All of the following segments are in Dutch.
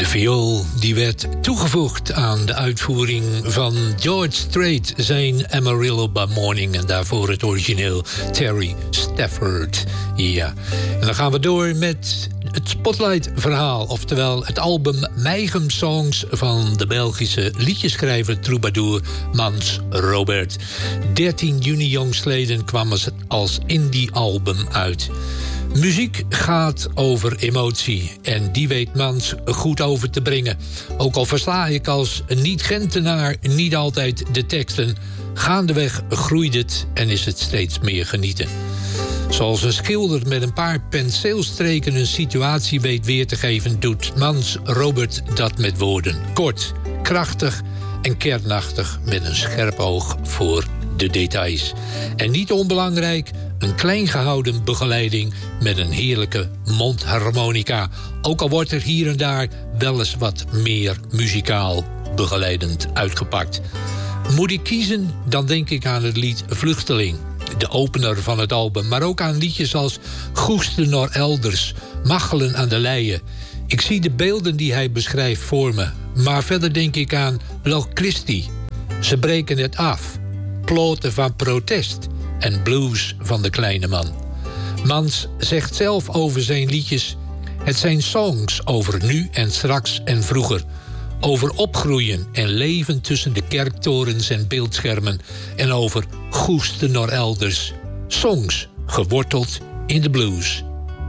viool die werd toegevoegd aan de uitvoering van George Strait, zijn Amarillo by Morning, en daarvoor het origineel Terry Stafford. Ja, en dan gaan we door met het Spotlight-verhaal, oftewel het album Meigem Songs van de Belgische liedjeschrijver troubadour Mans Robert. 13 juni jongstleden kwam het als indie-album uit. Muziek gaat over emotie en die weet Mans goed over te brengen. Ook al versta ik als niet-Gentenaar niet altijd de teksten, gaandeweg groeit het en is het steeds meer genieten. Zoals een schilder met een paar penseelstreken een situatie weet weer te geven, doet Mans Robert dat met woorden. Kort, krachtig en kernachtig met een scherp oog voor de details. En niet onbelangrijk, een klein gehouden begeleiding met een heerlijke mondharmonica. Ook al wordt er hier en daar wel eens wat meer muzikaal begeleidend uitgepakt. Moet ik kiezen, dan denk ik aan het lied Vluchteling, de opener van het album, maar ook aan liedjes als Goesten naar elders, Machelen aan de Leien. Ik zie de beelden die hij beschrijft voor me, maar verder denk ik aan Loch Christi, Ze breken het af, Ploten van protest en Blues van de kleine man. Mans zegt zelf over zijn liedjes: het zijn songs over nu en straks en vroeger, over opgroeien en leven tussen de kerktorens en beeldschermen, en over goesten naar elders. Songs geworteld in de blues.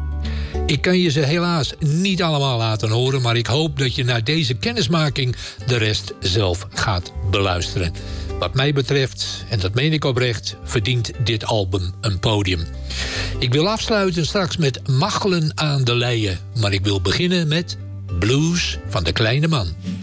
Ik kan je ze helaas niet allemaal laten horen, maar ik hoop dat je na deze kennismaking de rest zelf gaat beluisteren. Wat mij betreft, en dat meen ik oprecht, verdient dit album een podium. Ik wil afsluiten straks met Machelen aan de Leien, maar ik wil beginnen met Blues van de kleine man.